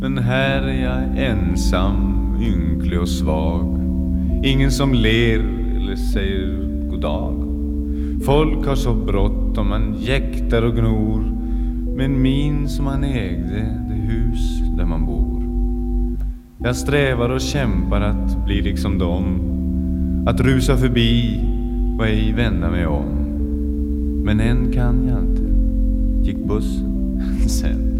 Men här är jag ensam, ynklig och svag. Ingen som ler eller säger god dag. Folk har så bråttom, man jäktar och gnor. Men min som han ägde, det hus där man bor. Jag strävar och kämpar att bli liksom dem. Att rusa förbi och ej vända mig om. Men än kan jag inte. Gick bussen sen.